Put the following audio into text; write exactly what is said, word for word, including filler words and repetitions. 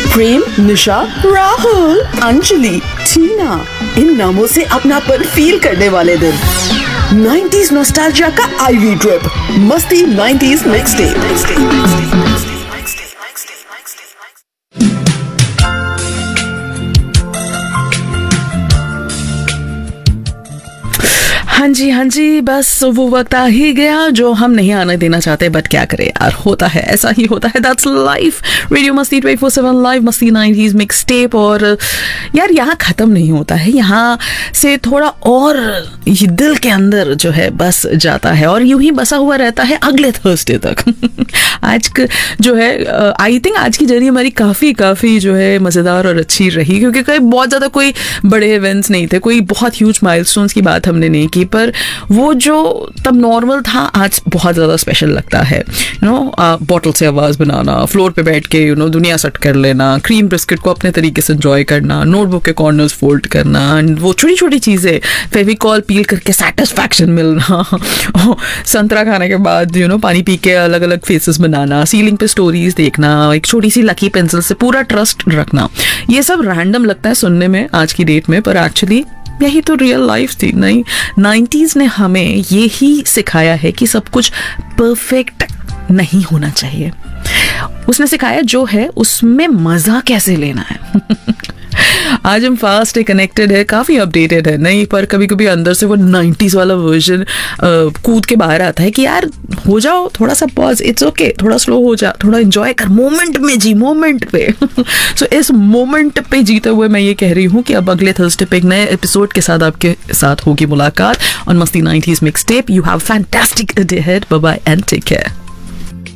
प्रेम, निशा, राहुल, अंजलि, टीना, इन नामों से अपनापन फील करने वाले दिन। नाइंटीज़ नॉस्टैल्जिया का आईवी ट्रिप, मस्ती नाइंटीज़ मिक्सटेप। हाँ जी हाँ जी, बस वो वक्त आ ही गया जो हम नहीं आने देना चाहते, बट क्या करें यार, होता है, ऐसा ही होता है, दैट्स लाइफ। रेडियो मस्ती ट्वेंटी फोर सेवन लाइव, मस्ती नाइंटीज़ मिक्स टेप। और यार यहाँ ख़त्म नहीं होता है, यहाँ से थोड़ा और ये दिल के अंदर जो है बस जाता है और यूं ही बसा हुआ रहता है अगले थर्सडे तक। आज जो है आई थिंक आज की जर्नी हमारी काफ़ी काफ़ी जो है मज़ेदार और अच्छी रही, क्योंकि कोई बहुत ज़्यादा कोई बड़े इवेंट्स नहीं थे, कोई बहुत ह्यूज माइलस्टोन्स की बात हमने नहीं की, पर वो जो तब नॉर्मल था आज बहुत ज़्यादा स्पेशल लगता है। यू नो, बॉटल से आवाज़ बनाना, फ्लोर पे बैठ के यू नो दुनिया सेट कर लेना, क्रीम बिस्किट को अपने तरीके से एंजॉय करना, नोटबुक के कॉर्नर्स फोल्ड करना, वो छोटी छोटी चीज़ें, फेविकॉल पील करके सेटिस्फैक्शन मिलना, संतरा खाने के बाद यू नो पानी पी के अलग अलग फेसेस बनाना, सीलिंग पे स्टोरीज देखना, एक छोटी सी लकी पेंसिल से पूरा ट्रस्ट रखना, ये सब रैंडम लगता है सुनने में आज की डेट में, पर एक्चुअली यही तो रियल लाइफ थी। नहीं, नाइंटीज़ ने हमें ये ही सिखाया है कि सब कुछ परफेक्ट नहीं होना चाहिए। उसने सिखाया जो है उसमें मज़ा कैसे लेना है। आज हम फास्ट है, कनेक्टेड है, काफ़ी अपडेटेड है, नहीं, पर कभी कभी अंदर से वो नाइंटीज़ वाला वर्जन कूद के बाहर आता है कि यार हो जाओ, थोड़ा सा पॉज, इट्स ओके, थोड़ा स्लो हो जा, थोड़ा एंजॉय कर, मोमेंट में जी, मोमेंट पे। सो so, इस मोमेंट पे जीते हुए मैं ये कह रही हूँ कि अब अगले थर्सडे पे एक नए एपिसोड के साथ आपके साथ होगी मुलाकात ऑन मस्ती nineties mix tape. You have fantastic day ahead, bye bye and take care.